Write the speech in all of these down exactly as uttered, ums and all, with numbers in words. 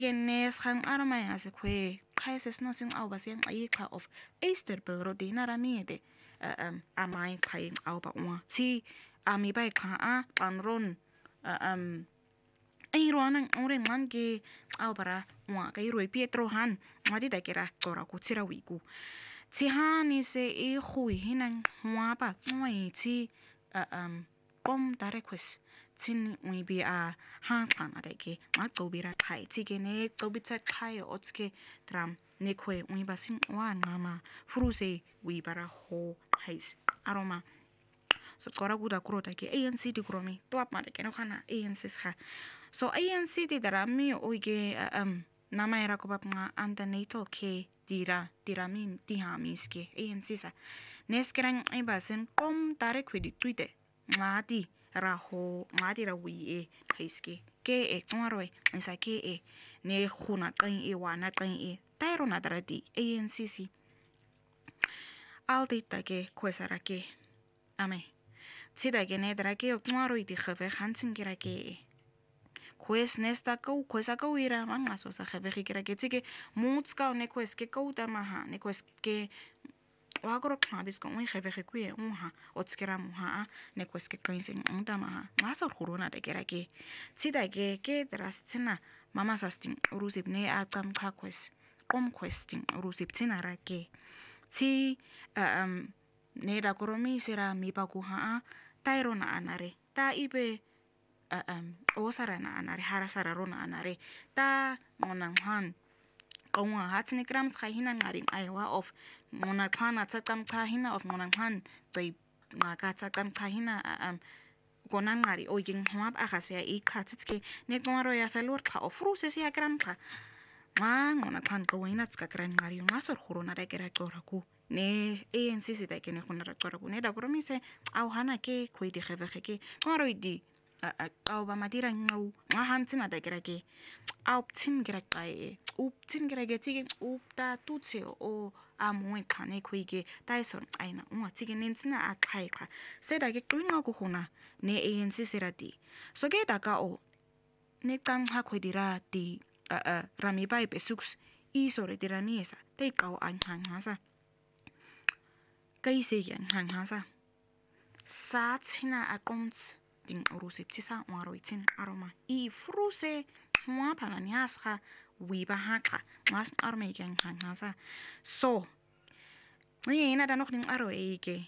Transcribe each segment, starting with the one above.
Genes hang armay as a que, Kaises nothing over saying a year of Easter Belrodi Naramide, um, am I crying out one? See, Ami by Kaa, and run, um, ay ruanang oren mangi albara wa kay Rui Pietro han madi da kera tora kutsira wiku ti hani se e hui hinang wa ba tswai ti um kom da request tin we be a han plan adake ma to bi ra khai ti ke ne to bi ta khai otske tram ne kwe we ba sin wa ngama fruse we bara ho hais aroma so kora guda kurota ke A N C di kromi to ap mare ke no khana A N C sha so A N C di darami oige um nama era ko bap nga antenatal ke dira diramin dihamiske A N C sa neskerang ai basen kom tare kwedi tuite ngadi raho ngadi ra wi e kaiske ke e tswarwe isa ke e ne khuna qin e wana qin e tairo na darati A N C si alti take kwesara ke ame Sida que nedra que ocmaro y jefe hansen kira que Quest nesta kau quesa kau ira manga so sa jefe kira que tige mutska ne quest que kau tamaha ne quest que wagro klabis ko un jefe que kue unha otskera muha ne quest que cleansing un tamaha maso corona de kira que sida que que drastina mama sastin rusip ne atam ka quest kom questing rusip tinara que si um Neda koromi sera mi pakuha tairo na anare ta ibe uh, um osara na anare harasara rona anare ta ngonang han konga hatni grams khahina ngarin aiwa of ngona khana tsakam khahina of ngonang han tsai ngaka tsakam khahina um konang ngari oying hwap akase i khatske ne ngoro ya felor kha of ruse sia gram kha ma ngona khan ko ina tska kran ngari ngasor khurona da kera qoraku ne A N C sita ke ne khona ra qora ku ne da kromise au hana ke khoidi kheve kheke ngoro idi au ba madira ngau nga hantsina da kera ke au tsin kera kai up tsin kera ke tigi up ta tutse o amwe khane khoige taison aina unga tigi nentsina a khai kha se da ke twinga ku khona ne A N C serati so ke da ka o ne tang ha khoidira ti rami bai pesuks i sore tiraniesa te kau an hang hasa kai se yang hang hasa sa tsina akomt ding urusip tisa waroitin aroma i fruse mwa pana nyasha wi ba haka mas arme yang hang hasa so ni ina da noch ning aro eke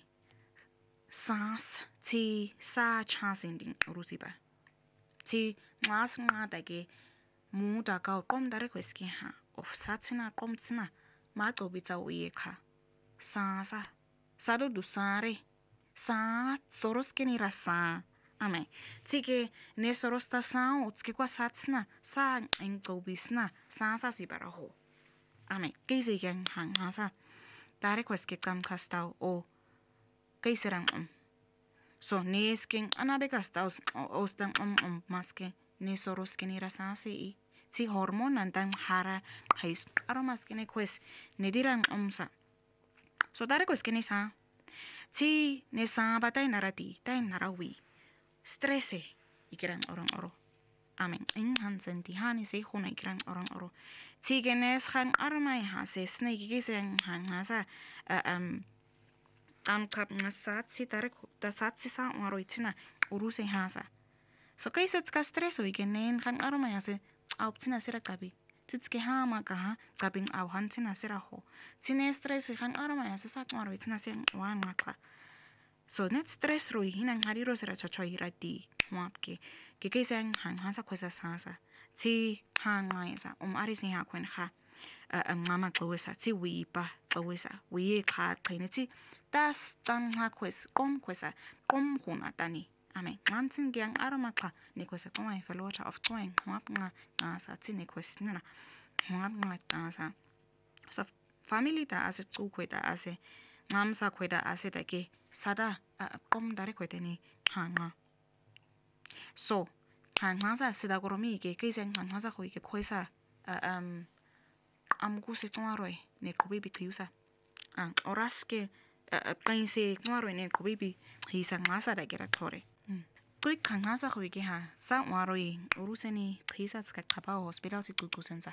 sans ti sa chancing ding urusiba ti mas ngada ke mu da ka kom da request ki ha of satsina kom tsina ma to bi tsa uye kha sa sa sa do dusare sa soros ke ni rasa ame tike ne soros ta sa utske kwa satsina sa en to bisna sa sa si bara ho ame ke ze yang hang ha sa da request ke kam kastau o ke serang um so ne skin anabe kastau ostan um um maske ne soros ke ni rasa se i si hormon nantang hara hais aromas kene quest ne dirang omsa so dare quest kene sa si ne sa batay narati tay narawi stresse ikirang orang oro amen ing hansen ti hani se khuna ikirang orang oro si genes khang armai ha se snake ge se hang ha sa um am kap nasat si dare ta sat si sa oro itina uruse ha sa so kai sets ka stress o ikenen khang armai ha se au tsina sira kabi titske ha ma ka ha kabing au han tsina sira ho tsine stress khan arama ya sa ngaro tsina se wa ma kla so net stress ro hinang hari ro sira chacha irati mapke ke ke sang han han sa khosa sa sa ti han ngai sa um ari sin ha kwen kha a mama klowesa ti wi pa klowesa wi kha khaine ti das tang ha kwes kom kwesa kom huna tani Amen. Mantin gyang aramaka ni kwesa kwa felota of twang mwap nga nga sa tine kwesna mwap nga nga sa so family ta ase tsu kweta ase ngam sa kweta ase ta ke sada kom dare kwete ni hanga so hanga sa sida goromi ke ke sen hanga sa khoi ke khoisa um am ku se twaroi ne ko bibi kriusa an oraske painse twaroi ne ko bibi hisa ngasa da gera tore Quick Kanasa Huikiha, Sa Warui, Uruseni, Trisa Skapa Hospital Sikusensa.